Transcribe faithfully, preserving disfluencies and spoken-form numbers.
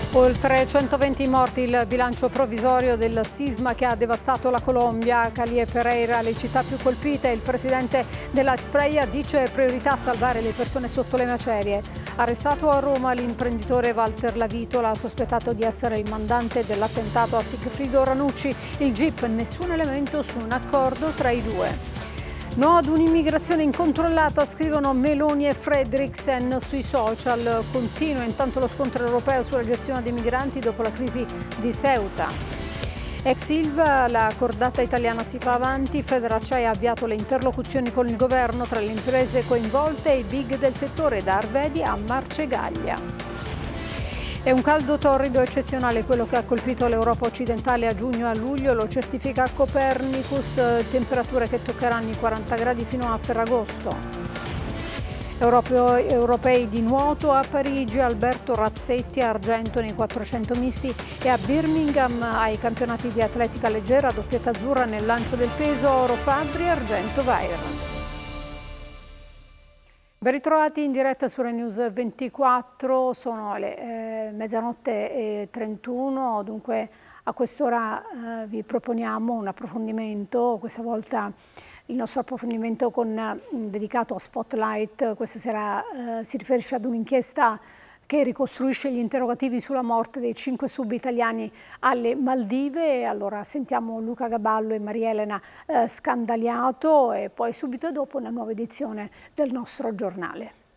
Oltre centoventi morti il bilancio provvisorio del sisma che ha devastato la Colombia. Calie Pereira, le città più colpite. Il presidente della Espreia dice priorità salvare le persone sotto le macerie. Arrestato a Roma l'imprenditore Walter Lavitola, sospettato di essere il mandante dell'attentato a Sigfrido Ranucci. Il G I P, nessun elemento su un accordo tra i due. No ad un'immigrazione incontrollata, scrivono Meloni e Fredriksen sui social. Continua intanto lo scontro europeo sulla gestione dei migranti dopo la crisi di Ceuta. Ex Ilva, la cordata italiana si fa avanti. Federacciai ha avviato le interlocuzioni con il governo tra le imprese coinvolte e i big del settore, da Arvedi a Marcegaglia. È un caldo torrido eccezionale quello che ha colpito l'Europa occidentale a giugno e a luglio, lo certifica Copernicus, temperature che toccheranno i quaranta gradi fino a Ferragosto. Europeo, europei di nuoto a Parigi, Alberto Razzetti argento nei quattrocento misti e a Birmingham ai campionati di atletica leggera, doppietta azzurra nel lancio del peso, oro Fabbri, argento Vair. Ben ritrovati in diretta su Rai News ventiquattro, sono le eh, mezzanotte e trentuno, dunque a quest'ora eh, vi proponiamo un approfondimento, questa volta il nostro approfondimento con, eh, dedicato a Spotlight. Questa sera eh, si riferisce ad un'inchiesta che ricostruisce gli interrogativi sulla morte dei cinque sub-italiani alle Maldive. Allora sentiamo Luca Gaballo e Maria Elena eh, Scandaliato e poi subito dopo una nuova edizione del nostro giornale.